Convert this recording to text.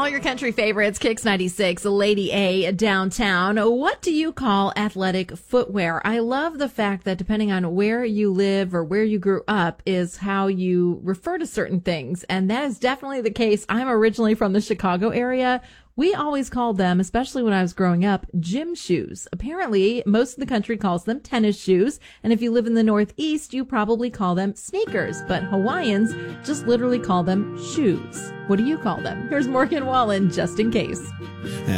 all your country favorites, Kicks 96, Lady A downtown. What do you call athletic footwear? I love the fact that depending on where you live or where you grew up is how you refer to certain things. And that is definitely the case. I'm originally from the Chicago area. We always called them, especially when I was growing up, gym shoes. Apparently, most of the country calls them tennis shoes. And if you live in the Northeast, you probably call them sneakers. But Hawaiians just literally call them shoes. What do you call them? Here's Morgan Wallen, just in case.